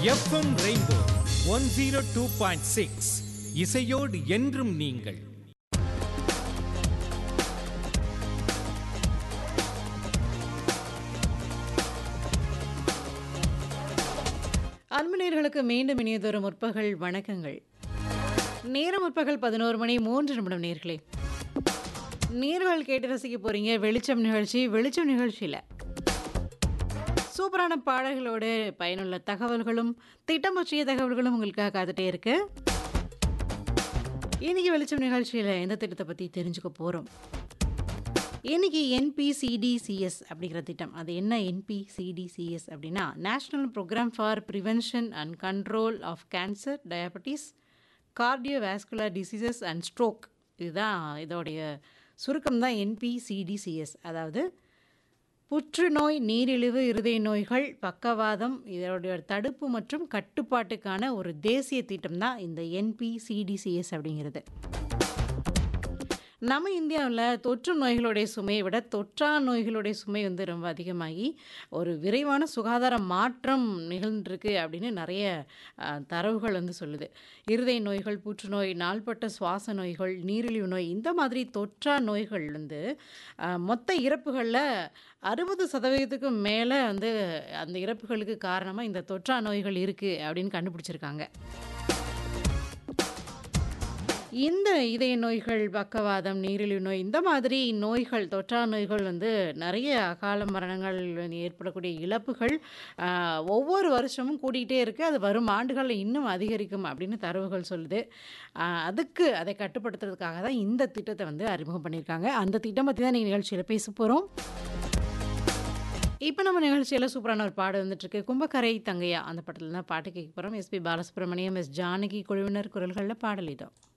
FM rainbow 102.6 இசையோடு என்றும் நீங்கள். அன்பு நேயர்களுக்கு மீண்டும் இனியதொரு முற்பகல் வணக்கங்கள். நேரம் முற்பகல் 11 மணி 3 நிமிடம். நேயர்களே, நேர்கள் கேட்டு ரசிக்க போறீங்க வெளிச்சம் நிகழ்ச்சி. வெளிச்சம் நிகழ்ச்சியில் சூப்பரான பாடல்களோடு பயனுள்ள தகவல்களும் திட்டம் பற்றிய தகவல்களும் உங்களுக்காக காத்துட்டே இருக்கு. இன்னைக்கு வெளிச்சம் நிகழ்ச்சியில் எந்த திட்டத்தை பற்றி தெரிஞ்சுக்க போகிறோம்? இன்னைக்கு என்பிசிடிசிஎஸ் அப்படிங்கிற திட்டம். அது என்ன என்பிசிடிசிஎஸ் அப்படின்னா, national program for prevention and control of cancer, diabetes, cardiovascular diseases and stroke. இதுதான் இதோடைய சுருக்கம் தான் என்பிசிடிசிஎஸ். அதாவது புற்றுநோய், நீரிழிவு, இருதய நோய்கள், பக்கவாதம் இதோடைய தடுப்பு மற்றும் கட்டுப்பாட்டுக்கான ஒரு தேசிய திட்டம் தான் இந்த என்பிசிடிசிஎஸ் அப்படிங்கிறது. நம்ம இந்தியாவில் தொற்று நோய்களுடைய சுமையை விட தொற்றா நோய்களுடைய சுமை ரொம்ப அதிகமாகி ஒரு விரைவான சுகாதார மாற்றம் நிகழ்ந்திருக்கு அப்படின்னு நிறைய தரவுகள் சொல்லுது. இருதய நோய்கள், புற்றுநோய், நாள்பட்ட சுவாச நோய்கள், நீரிழிவு நோய் இந்த மாதிரி தொற்றா நோய்கள் மொத்த இறப்புகளில் 60% மேலே அந்த இறப்புகளுக்கு காரணமாக இந்த தொற்றா நோய்கள் இருக்குது அப்படின்னு கண்டுபிடிச்சிருக்காங்க. இந்த இதய நோய்கள், பக்கவாதம், நீரிழிவு நோய் இந்த மாதிரி நோய்கள், தொற்றா நோய்கள் நிறைய அகால மரணங்கள் ஏற்படக்கூடிய இழப்புகள் ஒவ்வொரு வருஷமும் கூட்டிகிட்டே இருக்குது. அது வரும் ஆண்டுகளில் இன்னும் அதிகரிக்கும் அப்படின்னு தரவுகள் சொல்லுது. அதை கட்டுப்படுத்துறதுக்காக தான் இந்த திட்டத்தை அறிமுகம் பண்ணியிருக்காங்க. அந்த திட்டம் பற்றி தான் நீங்கள் நிகழ்ச்சியில் பேச போகிறோம். இப்போ நம்ம நிகழ்ச்சியில் சூப்பரான ஒரு பாடு வந்துட்டுருக்கு. கும்பக்கரை தங்கையா அந்த படத்தில் தான் பாட்டு கேட்க போகிறோம். எஸ்பி பாலசுப்ரமணியம், எஸ் ஜானகி குழுவினர் குரல்களில் பாடல் இதோ.